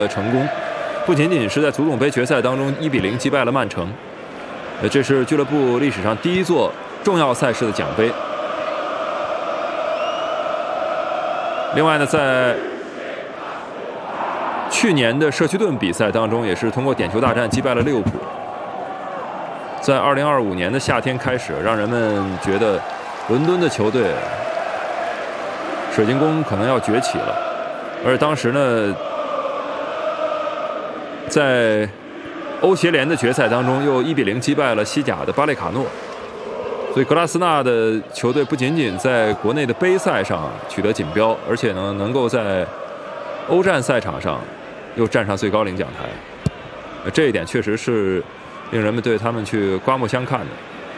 成功，不仅仅是在足总杯决赛当中1比0击败了曼城，这是俱乐部历史上第一座重要赛事的奖杯。另外呢，在去年的社区盾比赛当中，也是通过点球大战击败了利物浦。在2025年的夏天开始，让人们觉得伦敦的球队水晶宫可能要崛起了，而当时呢，在欧协联的决赛当中，又1比0击败了西甲的巴列卡诺。所以格拉斯纳的球队不仅仅在国内的杯赛上取得锦标，而且呢，能够在欧战赛场上又站上最高领奖台。这一点确实是令人们对他们去刮目相看的。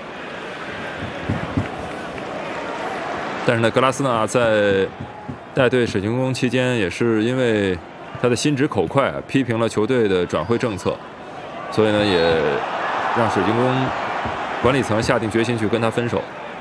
但是呢，格拉斯纳在带队水晶宫期间，也是因为他的心直口快，批评了球队的转会政策，所以呢，也让水晶宫管理层下定决心去跟他分手。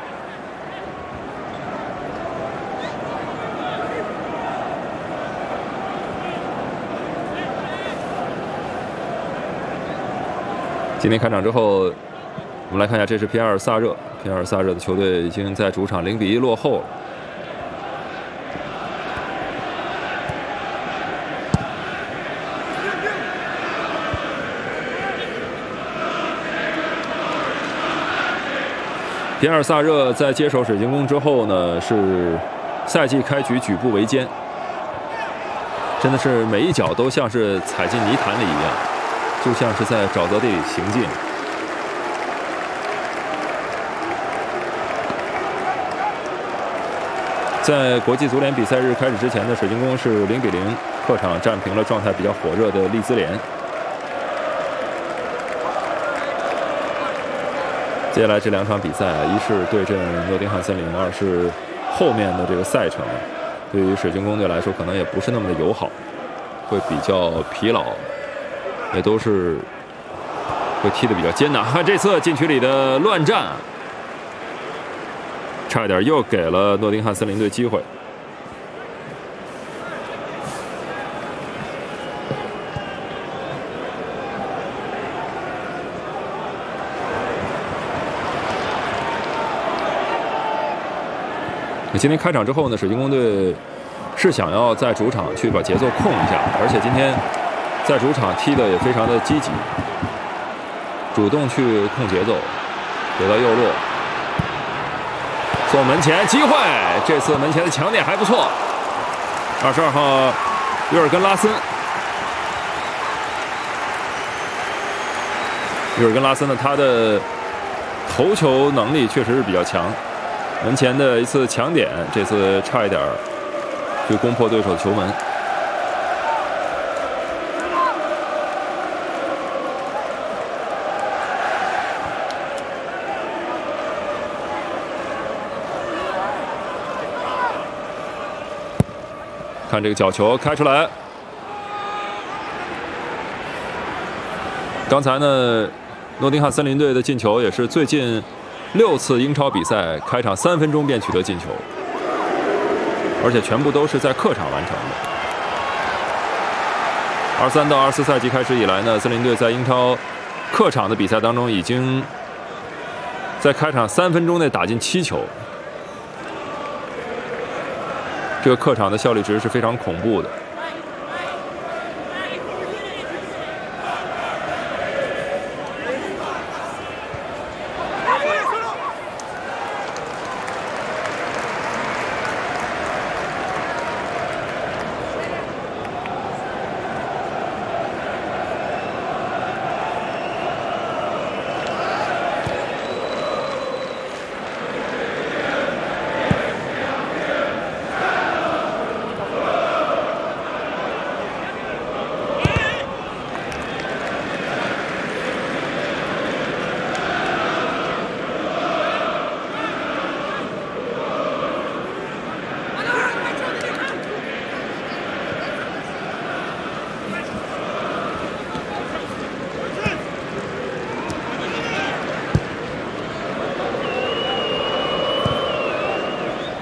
今天开场之后，我们来看一下，这是皮埃尔萨热。皮埃尔萨热的球队已经在主场0比1落后了。皮埃尔萨热在接手水晶宫之后呢，是赛季开局举步维艰，真的是每一脚都像是踩进泥潭里一样，就像是在沼泽地里行进。在国际足联比赛日开始之前呢，水晶宫是0比0客场战平了状态比较火热的利兹联。接下来这2场比赛，一是对阵诺丁汉森林，二是后面的这个赛程，对于水晶宫队来说可能也不是那么的友好，会比较疲劳，也都是会踢得比较艰难。看这次禁区里的乱战，差一点又给了诺丁汉森林队机会。今天开场之后呢，水晶宫队是想要在主场去把节奏控一下，而且今天在主场踢得也非常的积极，主动去控节奏，给到右路，送门前机会，这次门前的抢点还不错。22号约尔根拉森，约尔根拉森呢，他的头球能力确实是比较强。门前的一次抢点，这次差一点去攻破对手的球门。看这个角球开出来，刚才呢，诺丁汉森林队的进球也是最近6次英超比赛开场3分钟便取得进球，而且全部都是在客场完成的。23到24赛季开始以来呢，森林队在英超客场的比赛当中，已经在开场3分钟内打进7球，这个客场的效率值是非常恐怖的。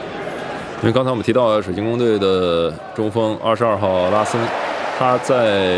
因为刚才我们提到水晶宫队的中锋22号拉森，他在